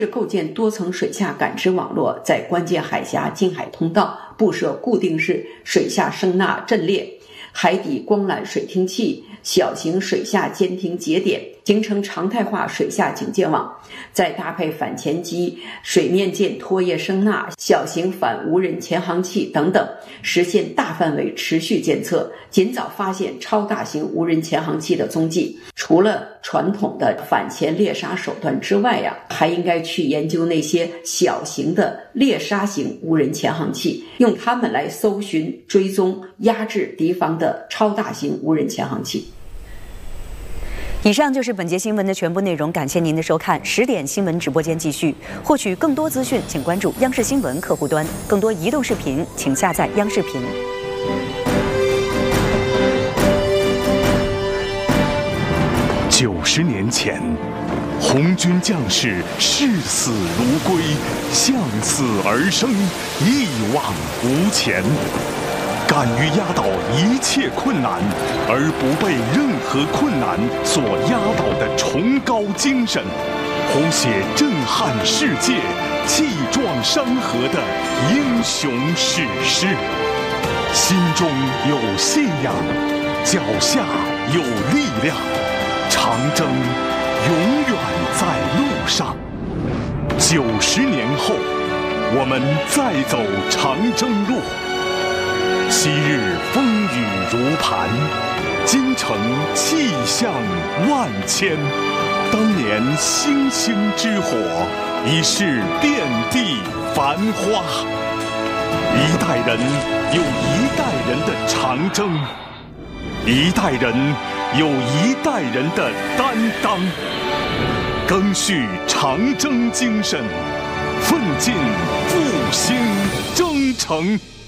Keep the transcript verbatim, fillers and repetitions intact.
是构建多层水下感知网络，在关键海峡近海通道布设固定式水下声呐阵列、海底光缆水听器、小型水下监听节点，形成常态化水下警戒网。再搭配反潜机、水面舰拖曳声呐、小型反无人潜航器等等，实现大范围持续监测，尽早发现超大型无人潜航器的踪迹。除了传统的反潜猎杀手段之外呀，还应该去研究那些小型的猎杀型无人潜航器，用它们来搜寻、追踪、压制敌方的超大型无人潜航器。 以上就是本节新闻的全部内容，感谢您的收看。十点新闻直播间继续，获取更多资讯，请关注央视新闻客户端。更多移动视频，请下载央视频。 九十年前，红军将士视死如归，向死而生，一往无前。敢于压倒一切困难，而不被任何困难所压倒的崇高精神，谱写震撼世界、气壮山河的英雄史诗。心中有信仰，脚下有力量，长征永远在路上。九十年后，我们再走长征路。昔日风雨如磐，今城气象万千。当年星星之火，已是遍地繁花。一代人有一代人的长征，一代人有一代人的担当。赓续长征精神，奋进复兴征程。